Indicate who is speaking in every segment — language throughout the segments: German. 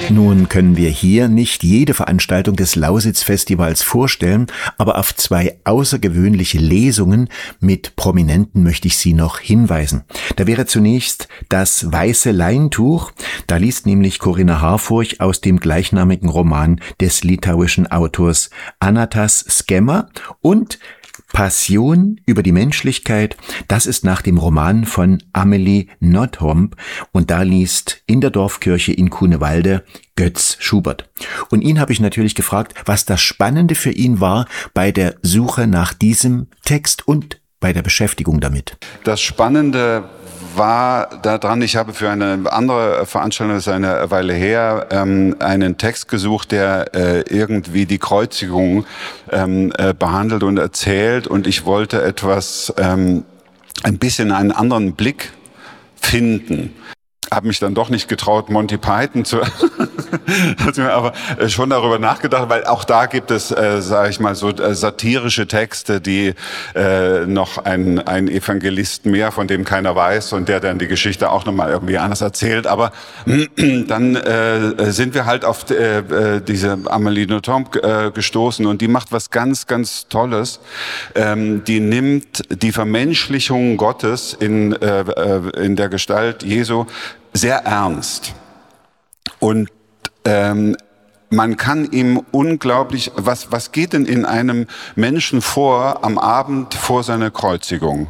Speaker 1: Nun können wir hier nicht jede Veranstaltung des Lausitz-Festivals vorstellen, aber auf 2 außergewöhnliche Lesungen mit Prominenten möchte ich Sie noch hinweisen. Da wäre zunächst das Weiße Leintuch. Da liest nämlich Corinna Harfurch aus dem gleichnamigen Roman des litauischen Autors Anatas Skemmer und Passion über die Menschlichkeit, das ist nach dem Roman von Amelie Nothomb und da liest in der Dorfkirche in Kunewalde Götz Schubert. Und ihn habe ich natürlich gefragt, was das Spannende für ihn war bei der Suche nach diesem Text und bei der Beschäftigung damit.
Speaker 2: Das Spannende war daran, ich habe für eine andere Veranstaltung, das ist eine Weile her, einen Text gesucht, der irgendwie die Kreuzigung behandelt und erzählt, und ich wollte etwas, ein bisschen einen anderen Blick finden. Habe mich dann doch nicht getraut, Monty Python zu, aber schon darüber nachgedacht, weil auch da gibt es, sage ich mal, so satirische Texte, die noch ein Evangelist mehr, von dem keiner weiß und der dann die Geschichte auch nochmal irgendwie anders erzählt. Aber dann sind wir halt auf diese Amelie Nothomb gestoßen, und die macht was ganz, ganz Tolles. Die nimmt die Vermenschlichung Gottes in der Gestalt Jesu sehr ernst. Und man kann ihm unglaublich, was geht denn in einem Menschen vor am Abend vor seiner Kreuzigung?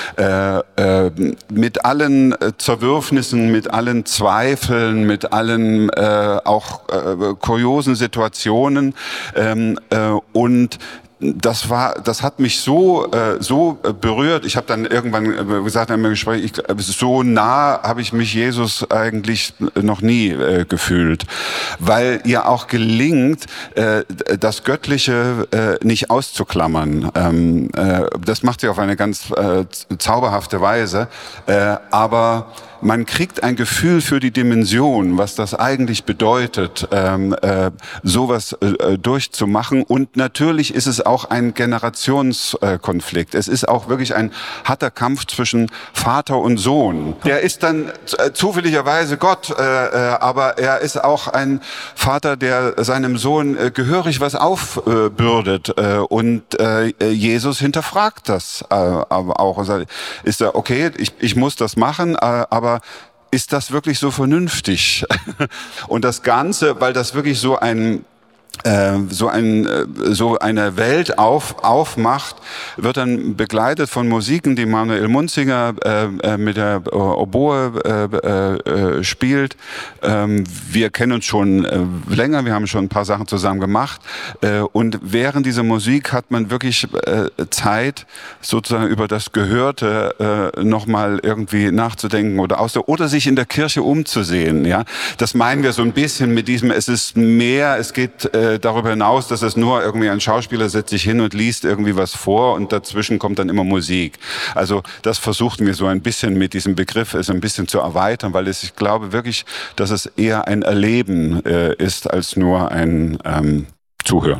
Speaker 2: Mit allen Zerwürfnissen, mit allen Zweifeln, mit allen auch kuriosen Situationen, und das hat mich so berührt. Ich habe dann irgendwann gesagt in einem Gespräch, so nah habe ich mich Jesus eigentlich noch nie gefühlt, weil ihr auch gelingt, das Göttliche nicht auszuklammern. Das macht sie auf eine ganz zauberhafte Weise, aber man kriegt ein Gefühl für die Dimension, was das eigentlich bedeutet, sowas durchzumachen. Und natürlich ist es auch ein Generationskonflikt. Es ist auch wirklich ein harter Kampf zwischen Vater und Sohn. Der ist dann zufälligerweise Gott, aber er ist auch ein Vater, der seinem Sohn gehörig was aufbürdet. Und Jesus hinterfragt das aber auch. Ist er, okay, ich muss das machen, aber ist das wirklich so vernünftig? Und das Ganze, weil das wirklich so eine Welt aufmacht, wird dann begleitet von Musiken, die Manuel Munzinger mit der Oboe spielt. Wir kennen uns schon länger, wir haben schon ein paar Sachen zusammen gemacht, und während dieser Musik hat man wirklich Zeit, sozusagen über das Gehörte nochmal irgendwie nachzudenken oder sich in der Kirche umzusehen. Ja, das meinen wir so ein bisschen mit diesem, es ist mehr, es geht darüber hinaus, dass es nur irgendwie ein Schauspieler setzt sich hin und liest irgendwie was vor und dazwischen kommt dann immer Musik. Also das versuchten wir so ein bisschen mit diesem Begriff es ein bisschen zu erweitern, weil ich glaube wirklich, dass es eher ein Erleben ist als nur ein Zuhören.